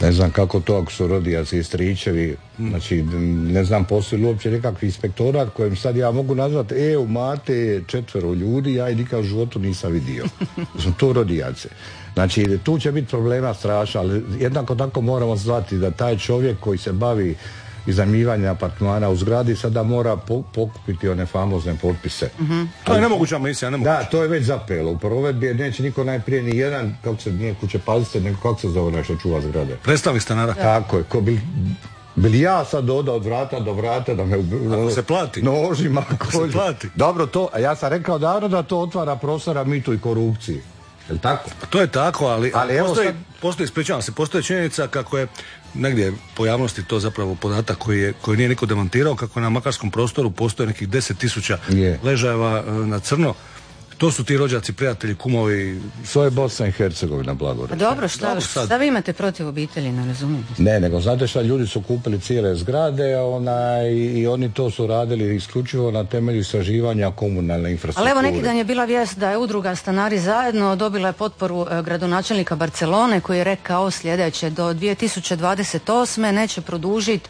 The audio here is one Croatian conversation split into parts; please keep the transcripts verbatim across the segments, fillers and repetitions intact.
Ne znam kako to ako su rodijaci i stričevi, znači ne znam postoji li uopće nekakvi inspektorat kojem sad ja mogu nazvati e, u mate četvero ljudi, ja i nikad u životu nisam vidio. Su to rodijace. Znači tu će biti problema strašno, ali jednako tako moramo zvati da taj čovjek koji se bavi iznajmljivanje apartmana u zgradi sada mora po, pokupiti one famozne potpise. Mm-hmm. To je nemoguća misija, nemoguća. Da, to je već zapelo. U provedbi neće niko najprije ni jedan, kako se nije kuće pazite, nego kako se zove nešto čuva zgrade. Predstavnik stanara. Tako je, ko bi, bili ja sad oda od vrata do vrata da me ako se plati. Nožima, ako se plati. Dobro, to, a ja sam rekao davno da to otvara prostora mitu i korupciji. Je li tako? To je tako, ali, ali postoji, sad... postoji, ispričavam se, postoji činjenica kako je negdje po javnosti to zapravo podatak koji, je, koji nije niko demantirao, kako na makarskom prostoru postoje nekih deset tisuća ležajeva na crno. To su ti rođaci, prijatelji, kumovi. To je Bosna i Hercegovina, blago reći. Dobro, šta, šta vi imate protiv obitelji, ne razumijem? Ne, nego znate šta, ljudi su kupili cijele zgrade ona, i, i oni to su radili isključivo na temelju istraživanja komunalne infrastrukture. Ali evo neki dan je bila vijest da je udruga Stanari zajedno dobila je potporu e, gradonačelnika Barcelone koji je rekao sljedeće, do dvije tisuće dvadeset osme neće produžiti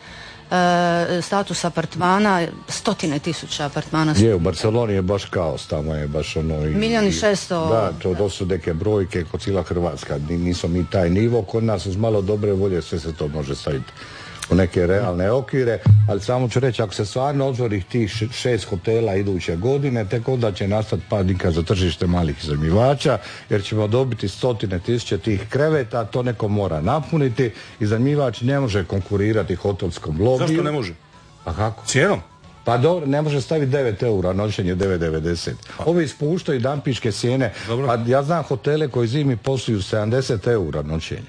E, status apartmana, stotine tisuća apartmana. Je, u Barceloni je baš kaos, tamo je baš ono... Milijon i šesto... Da, to, to su neke brojke kod cijela Hrvatska, nismo mi taj nivo, kod nas uz malo dobre volje sve se to može staviti u neke realne okvire, ali samo ću reći, ako se stvarno otvori tih šest hotela iduće godine, tek onda će nastati padnika za tržište malih iznajmljivača, jer ćemo dobiti stotine tisuće tih kreveta, to neko mora napuniti, iznajmljivač ne može konkurirati hotelskom lobiju. Zašto ne može? A kako? Cijenom? Pa dobro, ne može staviti devet eura, noćenje devet devedeset. Ovi ispuštaju dampiške cijene, pa ja znam hotele koji zimi posluju sedamdeset eura noćenje.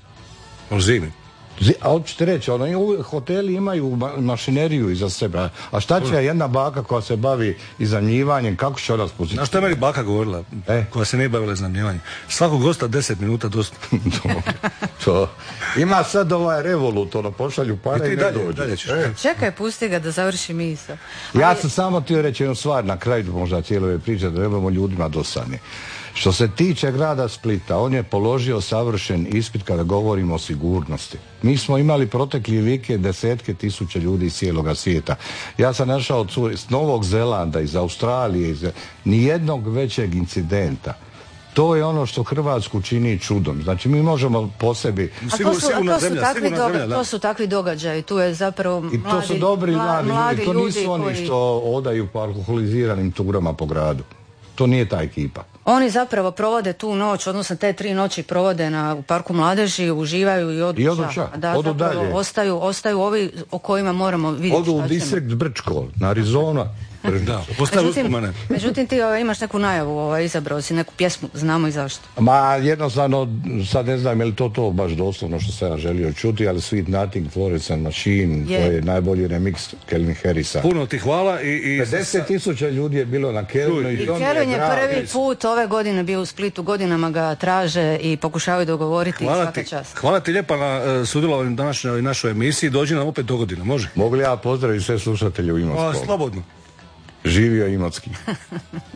O zimi? A hoćete reći, ono, hoteli imaju ma- mašineriju iza sebe, a šta će jedna baka koja se bavi iznajmljivanjem, kako će ona spustiti? Znaš što je meni baka govorila, e? koja se ne bavila iznajmljivanjem? Svakog gosta deset minuta dosta. to, to. Ima sad ovaj Revolut, ono, pošalju pare i, i ne dalje, dođe. Dalje ćeš, e. Čekaj, pusti ga da završi misao. Ja Ali... sam samo htio reći jednu stvar na kraju možda cijele ove priče, da ne budemo ljudima dosadni. Što se tiče grada Splita, on je položio savršen ispit kada govorimo o sigurnosti. Mi smo imali protekli vikend desetke tisuća ljudi iz cijeloga svijeta. Ja sam našao iz Novog Zelanda, iz Australije, iz nijednog većeg incidenta. To je ono što Hrvatsku čini čudom. Znači mi možemo po sebi... A to su, a to su, takvi, doga- to su takvi događaji, tu je zapravo mladi, I to su dobri mladi, mladi ljudi, to ljudi nisu oni koji... što odaju po alkoholiziranim turama po gradu. To nije ta ekipa. Oni zapravo provode tu noć, odnosno te tri noći provode na, u parku mladeži, uživaju i odu, I odu ča, da, odu dalje. Ostaju, ostaju ovi o kojima moramo vidjeti. Odu u distrikt Brčko, na Arizona. Da, međutim, međutim ti ovaj, imaš neku najavu, ovaj, izabrao si neku pjesmu, znamo i zašto. Ma jednostavno, sad ne znam je li to to baš doslovno što sam ja želio čuti, ali Sweet Nothing, Florence and Machine, je. To je najbolji remix Calvin Harrisa. Puno ti hvala i... i pedeset tisuća ljudi je bilo na Calvinu i, I Calvin je prvi put ove godine bio u Splitu, godinama ga traže i pokušavaju dogovoriti hvala svaka ti, čast. Hvala ti lijepa na uh, sudjelovanju današnjoj našoj emisiji, dođi nam opet do godine, može? Mogu li ja pozdraviti sve slušatelje u Imotskom? A, slobodno. Živio Imotski.